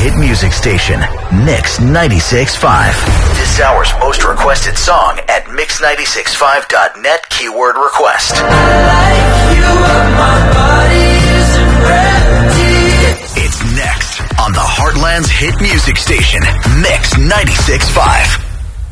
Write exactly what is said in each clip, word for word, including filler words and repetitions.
hit music station, Mix ninety-six point five. This hour's most requested song at mix nine six five dot net keyword request. I like you, but my body isn't ready. It's next on the Heartland's hit music station, Mix ninety-six point five.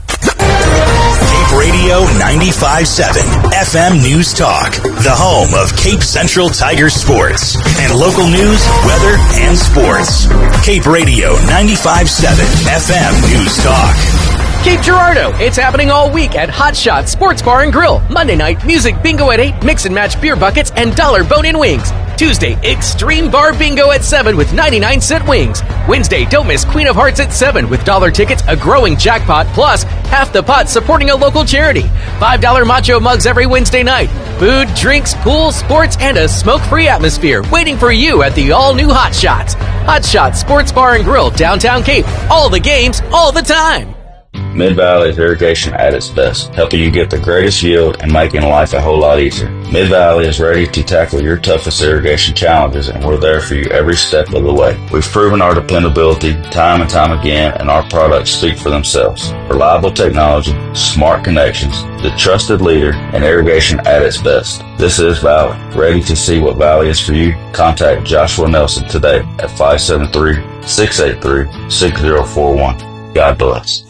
Cape Radio ninety-five point seven, F M News Talk, the home of Cape Central Tiger sports and local news, weather, and sports. Cape Radio ninety-five point seven, F M News Talk. Cape Girardeau, it's happening all week at Hot Shot Sports Bar and Grill. Monday night, music bingo at eight, mix and match beer buckets, and dollar bone-in wings. Tuesday, Extreme Bar Bingo at seven with ninety-nine cent wings. Wednesday, don't miss Queen of Hearts at seven with dollar tickets, a growing jackpot, plus half the pot supporting a local charity. five dollar macho mugs every Wednesday night. Food, drinks, pool, sports, and a smoke-free atmosphere waiting for you at the all-new Hot Shots. Hot Shots Sports Bar and Grill, downtown Cape. All the games, all the time. Mid-Valley's irrigation at its best, helping you get the greatest yield and making life a whole lot easier. Mid-Valley is ready to tackle your toughest irrigation challenges, and we're there for you every step of the way. We've proven our dependability time and time again, and our products speak for themselves. Reliable technology, smart connections, the trusted leader, and irrigation at its best. This is Valley. Ready to see what Valley is for you? Contact Joshua Nelson today at five seven three, six eight three, six zero four one. God bless.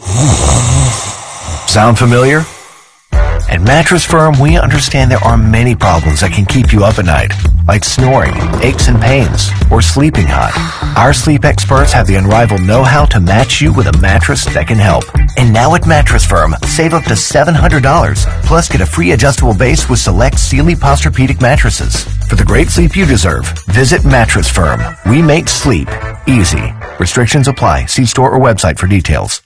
Sound familiar? At Mattress Firm, we understand there are many problems that can keep you up at night, like snoring, aches and pains, or sleeping hot. Our sleep experts have the unrivaled know-how to match you with a mattress that can help. And now at Mattress Firm, save up to seven hundred dollars, plus get a free adjustable base with select Sealy Posturepedic mattresses. For the great sleep you deserve, visit Mattress Firm. We make sleep easy. Restrictions apply. See store or website for details.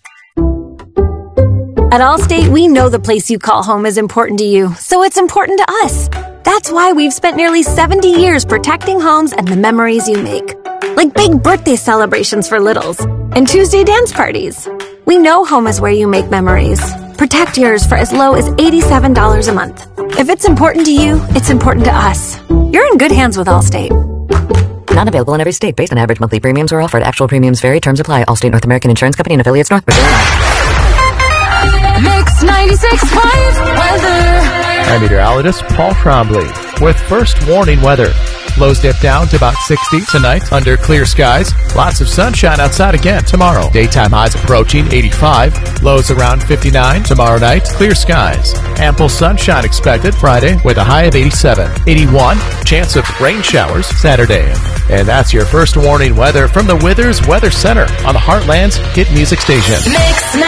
At Allstate, we know the place you call home is important to you, so it's important to us. That's why we've spent nearly seventy years protecting homes and the memories you make. Like big birthday celebrations for littles and Tuesday dance parties. We know home is where you make memories. Protect yours for as low as eighty-seven dollars a month. If it's important to you, it's important to us. You're in good hands with Allstate. Not available in every state. Based on average monthly premiums or offered. Actual premiums vary. Terms apply. Allstate North American Insurance Company and affiliates, Northbridge, Illinois. Mix ninety-six point five weather. I'm meteorologist Paul Trombley with first warning weather. Lows dip down to about sixty tonight under clear skies. Lots of sunshine outside again tomorrow. Daytime highs approaching eighty-five. Lows around fifty-nine tomorrow night. Clear skies. Ample sunshine expected Friday with a high of eighty-seven. eighty-one. Chance of rain showers Saturday. And that's your first warning weather from the Withers Weather Center on the Heartland's hit music station. Mix